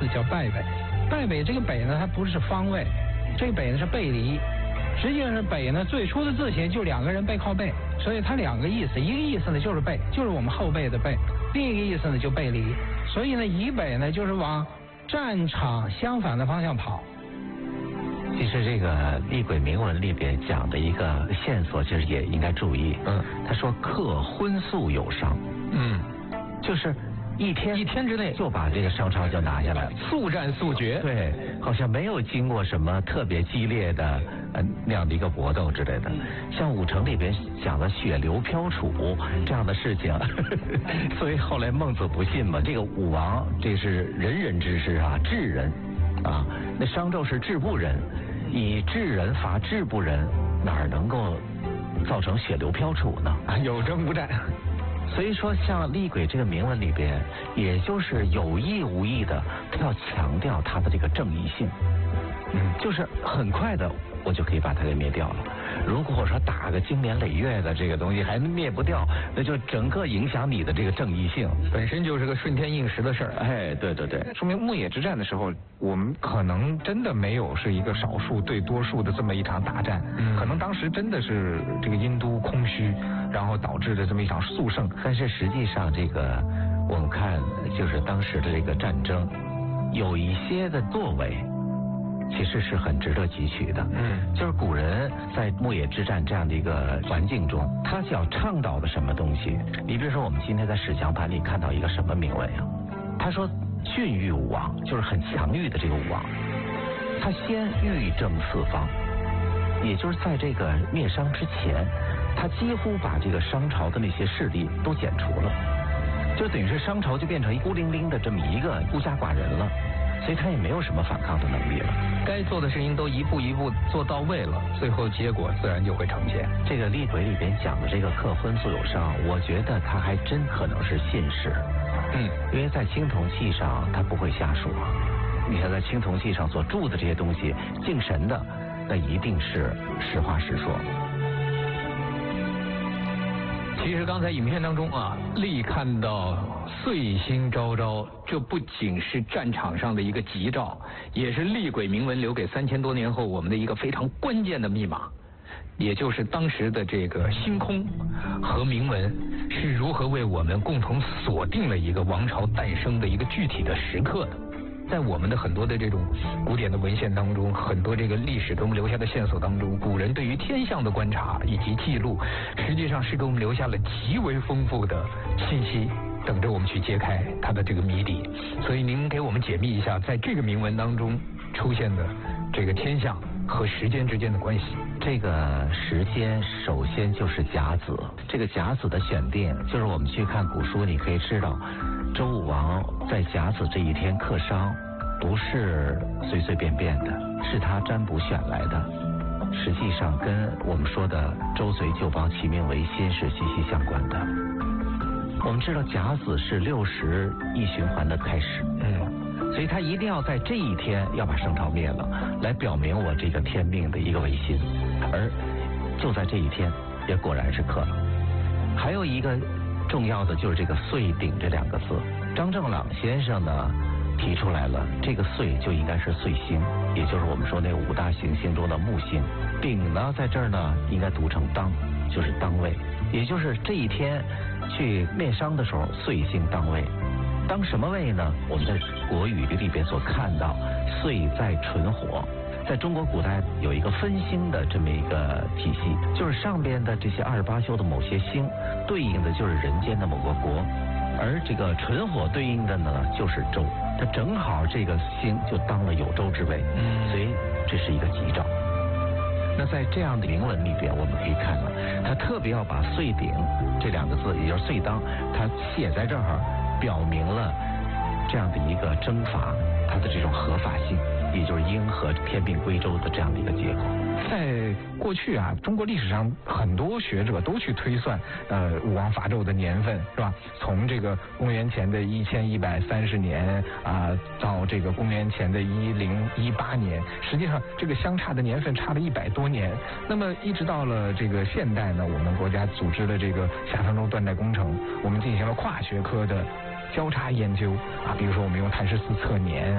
字叫败北。败北这个北呢，它不是方位，这个北呢是背离。实际上是北呢，最初的字形就两个人背靠背，所以它两个意思，一个意思呢就是背，就是我们后背的背，另一个意思呢就背离。所以呢，以北呢就是往战场相反的方向跑。 其实这个厉鬼铭文里边讲的一个线索，其实也应该注意。他说克荤素有伤。就是一天之内就把这个商朝就拿下来了， 速战速决。 对，好像没有经过什么特别激烈的那样的一个搏斗之类的。像武城里边讲的血流飘杵这样的事情，所以后来孟子不信嘛。这个武王这是仁人之师啊，智人啊，那商纣是智不仁，以智人伐智不仁，哪儿能够造成血流飘杵呢？ 有征无战。 所以说，像厉鬼这个铭文里边，也就是有意无意的，他要强调他的这个正义性。就是很快的，我就可以把它给灭掉了。如果说打个经年累月的这个东西还灭不掉，那就整个影响你的这个正义性， 本身就是个顺天应时的事儿。 哎，对对对， 说明牧野之战的时候，我们可能真的没有是一个少数对多数的这么一场大战，可能当时真的是这个殷都空虚，然后导致的这么一场速胜。 但是实际上，这个我们看，就是当时的这个战争，有一些的作为。其实是很值得汲取的。就是古人在牧野之战这样的一个环境中，他想倡导的什么东西？你比如说，我们今天在史讲盘里看到一个什么铭文呀？他说训育武王，就是很强欲的这个武王，他先欲正四方，也就是在这个灭商之前，他几乎把这个商朝的那些势力都剪除了，就等于是商朝就变成一孤零零的这么一个孤家寡人了。所以他也没有什么反抗的能力了， 该做的事情都一步一步做到位了，最后结果自然就会呈现。 这个厉鬼里边讲的这个克荤素有伤，我觉得他还真可能是信使。因为在青铜器上他不会瞎说，你看在青铜器上所铸的这些东西，敬神的，那一定是实话实说。 其实刚才影片当中啊，厉看到岁星昭昭，这不仅是战场上的一个吉兆，也是厉鬼铭文留给3000多年后我们的一个非常关键的密码，也就是当时的这个星空和铭文是如何为我们共同锁定了一个王朝诞生的一个具体的时刻的。在我们的很多的这种古典的文献当中，很多这个历史给我们留下的线索当中，古人对于天象的观察以及记录，实际上是给我们留下了极为丰富的信息，等着我们去揭开它的这个谜底。所以您给我们解密一下，在这个铭文当中出现的这个天象和时间之间的关系。 这个时间首先就是甲子，这个甲子的选定，就是我们去看古书，你可以知道，周武王在甲子这一天克商，不是随随便便的，是他占卜选来的。实际上跟我们说的周隋旧邦其命维新是息息相关的。我们知道甲子是60一循环的开始，所以他一定要在这一天要把商朝灭了，来表明我这个天命的一个维新。而就在这一天，也果然是克了。还有一个重要的就是这个岁鼎这2个字，张正朗先生呢提出来了，这个岁就应该是岁星，也就是我们说那5大行星中的木星。鼎呢在这儿呢应该读成当，就是当位，也就是这一天去灭商的时候，岁星当位。当什么位呢？我们在国语里边所看到，岁在纯火。在中国古代有一个分星的这么一个体系，就是上边的这些28宿的某些星，对应的就是人间的某个国，而这个纯火对应的呢就是周，它正好这个星就当了有周之位，所以这是一个吉兆。那在这样的铭文里边，我们可以看到，他特别要把岁鼎这2个字，也就是岁当，他写在这儿，表明了这样的一个征伐它的这种合法性，也就是应和天命归周的这样的一个结果。 在过去啊，中国历史上很多学者都去推算武王伐纣的年份，是吧？从这个公元前的1130年到这个公元前的1018年，实际上这个相差的年份差了100多年。那么一直到了这个现代呢，我们国家组织了这个下方舟断代工程，我们进行了跨学科的交叉研究比如说我们用碳14测年